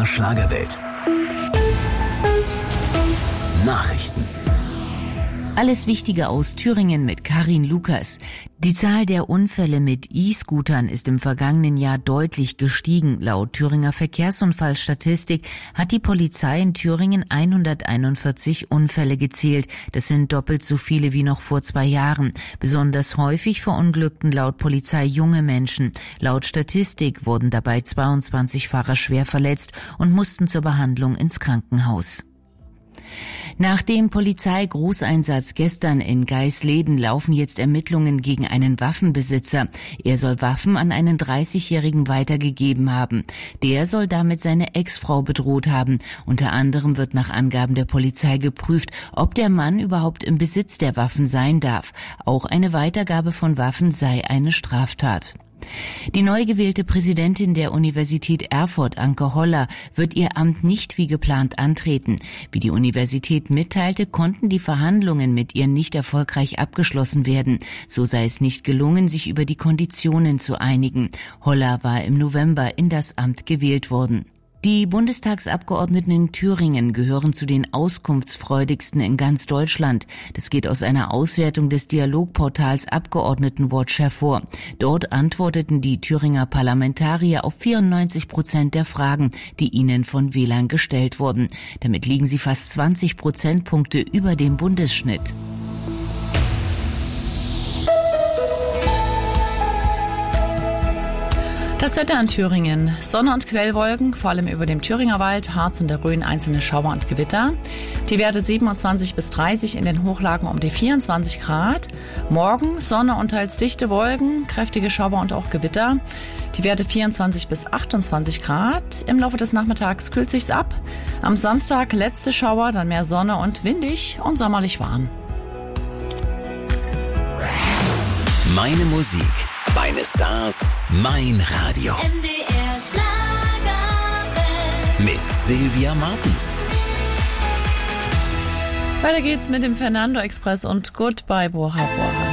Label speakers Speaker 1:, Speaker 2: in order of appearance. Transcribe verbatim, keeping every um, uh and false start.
Speaker 1: der Schlagerwelt. Nachrichten.
Speaker 2: Alles Wichtige aus Thüringen mit Karin Lukas. Die Zahl der Unfälle mit E-Scootern ist im vergangenen Jahr deutlich gestiegen. Laut Thüringer Verkehrsunfallstatistik hat die Polizei in Thüringen hunderteinundvierzig Unfälle gezählt. Das sind doppelt so viele wie noch vor zwei Jahren. Besonders häufig verunglückten laut Polizei junge Menschen. Laut Statistik wurden dabei zweiundzwanzig Fahrer schwer verletzt und mussten zur Behandlung ins Krankenhaus. Nach dem Polizeigroßeinsatz gestern in Geisleden laufen jetzt Ermittlungen gegen einen Waffenbesitzer. Er soll Waffen an einen dreißigjährigen weitergegeben haben. Der soll damit seine Ex-Frau bedroht haben. Unter anderem wird nach Angaben der Polizei geprüft, ob der Mann überhaupt im Besitz der Waffen sein darf. Auch eine Weitergabe von Waffen sei eine Straftat. Die neu gewählte Präsidentin der Universität Erfurt, Anke Holler, wird ihr Amt nicht wie geplant antreten. Wie die Universität mitteilte, konnten die Verhandlungen mit ihr nicht erfolgreich abgeschlossen werden. So sei es nicht gelungen, sich über die Konditionen zu einigen. Holler war im November in das Amt gewählt worden. Die Bundestagsabgeordneten in Thüringen gehören zu den auskunftsfreudigsten in ganz Deutschland. Das geht aus einer Auswertung des Dialogportals Abgeordnetenwatch hervor. Dort antworteten die Thüringer Parlamentarier auf vierundneunzig Prozent der Fragen, die ihnen von Wählern gestellt wurden. Damit liegen sie fast zwanzig Prozentpunkte über dem Bundesschnitt.
Speaker 3: Das Wetter in Thüringen. Sonne und Quellwolken, vor allem über dem Thüringer Wald, Harz und der Rhön einzelne Schauer und Gewitter. Die Werte siebenundzwanzig bis dreißig, in den Hochlagen um die vierundzwanzig Grad. Morgen Sonne und teils dichte Wolken, kräftige Schauer und auch Gewitter. Die Werte vierundzwanzig bis achtundzwanzig Grad. Im Laufe des Nachmittags kühlt sich's ab. Am Samstag letzte Schauer, dann mehr Sonne und windig und sommerlich warm.
Speaker 1: Meine Musik, meine Stars, mein Radio.
Speaker 4: M D R Schlagerwelt.
Speaker 1: Mit Sylvia Martens.
Speaker 3: Weiter geht's mit dem Fernando Express und Goodbye Bora Bora.